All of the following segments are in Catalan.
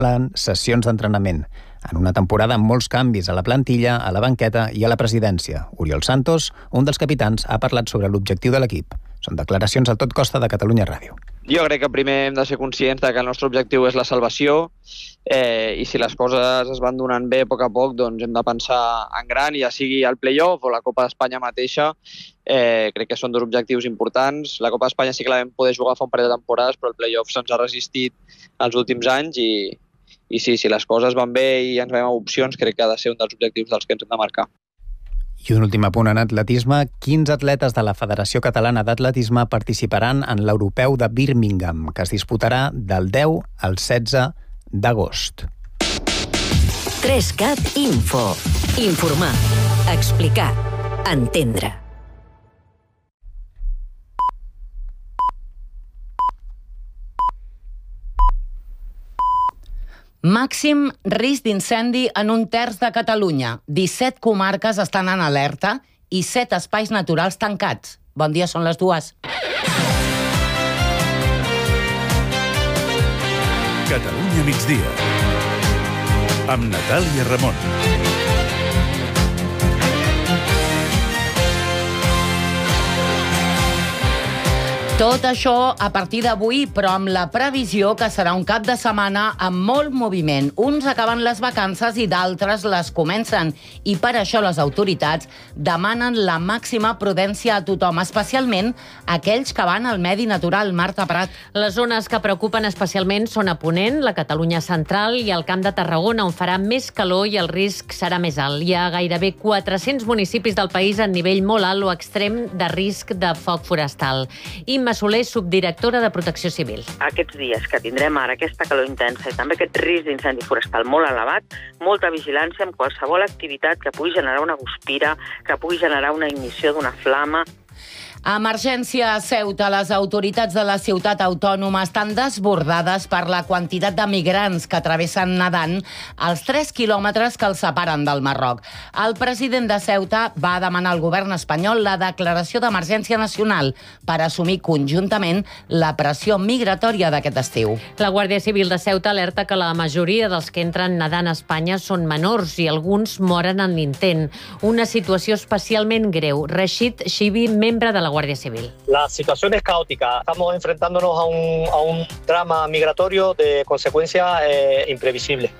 sessions d'entrenament. En una temporada amb molts canvis a la plantilla, a la banqueta i a la presidència. Oriol Santos, un dels capitans, ha parlat sobre l'objectiu de l'equip. Són declaracions al Tot Costa de Catalunya Ràdio. Jo crec que primer hem de ser conscients que el nostre objectiu és la salvació i si les coses es van donant bé a poc, doncs hem de pensar en gran, ja sigui el play-off o la Copa d'Espanya mateixa. Crec que són dos objectius importants. La Copa d'Espanya sí que la vam poder jugar fa un parell de temporades, però el play-off se'ns ha resistit els últims anys i sí, si les coses van bé i ens veiem opcions, crec que ha de ser un dels objectius dels que ens hem de marcar. I un últim apunt en atletisme. 15 atletes de la Federació Catalana d'Atletisme participaran en l'Europeu de Birmingham, que es disputarà del 10 al 16 d'agost. 3CAT Info. Informar, explicar, entendre. Màxim risc d'incendi en un terç de Catalunya. 17 comarques estan en alerta i 7 espais naturals tancats. Bon dia, són les 2. Catalunya migdia. Amb Natàlia Ramon. Tot això a partir d'avui, però amb la previsió que serà un cap de setmana amb molt moviment. Uns acaben les vacances i d'altres les comencen. I per això les autoritats demanen la màxima prudència a tothom, especialment aquells que van al medi natural. Marta Prat. Les zones que preocupen especialment són a Ponent, la Catalunya central i el Camp de Tarragona, on farà més calor i el risc serà més alt. Hi ha gairebé 400 municipis del país en nivell molt alt o extrem de risc de foc forestal. Imma Soler, subdirectora de Protecció Civil. Aquests dies que tindrem ara aquesta calor intensa i també aquest risc d'incendi forestal molt elevat, molta vigilància amb qualsevol activitat que pugui generar una guspira, que pugui generar una ignició d'una flama. Emergència a Ceuta. Les autoritats de la ciutat autònoma estan desbordades per la quantitat de migrants que travessen nedant els 3 quilòmetres que els separen del Marroc. El president de Ceuta va demanar al govern espanyol la declaració d'emergència nacional per assumir conjuntament la pressió migratòria d'aquest estiu. La Guàrdia Civil de Ceuta alerta que la majoria dels que entren nedant a Espanya són menors i alguns moren en l'intent. Una situació especialment greu. Rashid Shibi, membre de la Guardia Civil. La situación es caótica. Estamos enfrentándonos a un drama migratorio de consecuencias imprevisibles.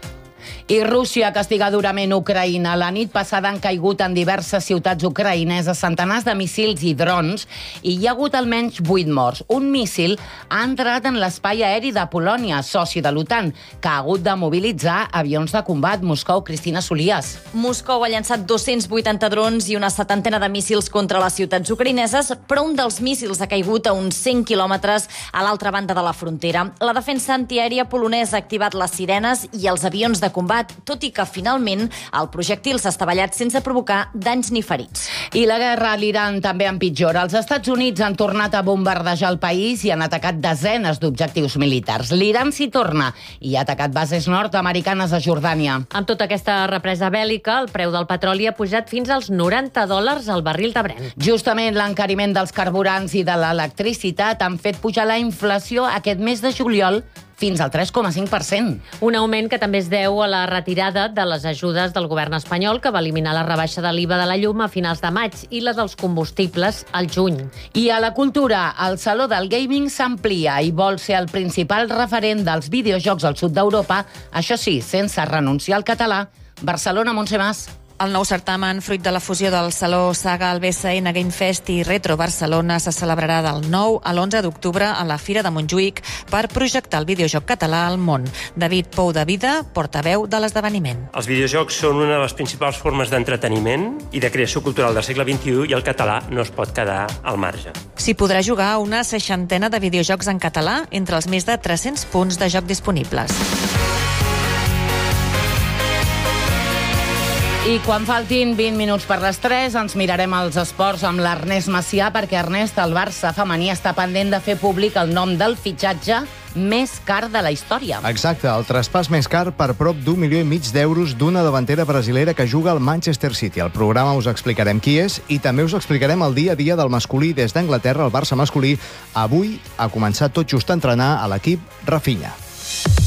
I Rússia castiga durament Ucraïna. La nit passada han caigut en diverses ciutats ucraïneses centenars de míssils i drons i hi ha hagut almenys 8 morts. Un míssil ha entrat en l'espai aeri de Polònia, soci de l'OTAN, que ha hagut de mobilitzar avions de combat. Moscou, Cristina Solias. Moscou ha llançat 280 drons i una 70 de míssils contra les ciutats ucraïneses, però un dels míssils ha caigut a uns 100 quilòmetres a l'altra banda de la frontera. La defensa antiaèria polonesa ha activat les sirenes i els avions de combat, tot i que finalment el projectil s'ha estavellat sense provocar danys ni ferits. I la guerra a l'Iran també empitjora. Els Estats Units han tornat a bombardejar el país i han atacat desenes d'objectius militars. L'Iran s'hi torna i ha atacat bases nord-americanes a Jordània. Amb tota aquesta represa bèl·lica, el preu del petroli ha pujat fins als $90 al barril de Brent. Justament l'encariment dels carburants i de l'electricitat han fet pujar la inflació aquest mes de juliol fins al 3,5%. Un augment que també es deu a la retirada de les ajudes del govern espanyol, que va eliminar la rebaixa de l'IVA de la llum a finals de maig i la dels combustibles al juny. I a la cultura, el Saló del Gaming s'amplia i vol ser el principal referent dels videojocs al sud d'Europa, això sí, sense renunciar al català. Barcelona, Montse Mas. El nou certamen, fruit de la fusió del Saló Saga, el BSN Game Fest i Retro Barcelona, se celebrarà del 9 a l'11 d'octubre a la Fira de Montjuïc per projectar el videojoc català al món. David Pou de Vida, portaveu de l'esdeveniment. Els videojocs són una de les principals formes d'entreteniment i de creació cultural del segle XXI i el català no es pot quedar al marge. S'hi podrà jugar una 60 de videojocs en català entre els més de 300 punts de joc disponibles. I quan faltin 20 minuts per les 3 ens mirarem els esports amb l'Ernest Macià, perquè Ernest, el Barça femení està pendent de fer públic el nom del fitxatge més car de la història. Exacte, el traspàs més car per prop d'1,5 milió d'una davantera brasilera que juga al Manchester City. Al programa us explicarem qui és i també us explicarem el dia a dia del masculí des d'Anglaterra. El Barça masculí avui ha començat tot just a entrenar a l'equip Rafinha.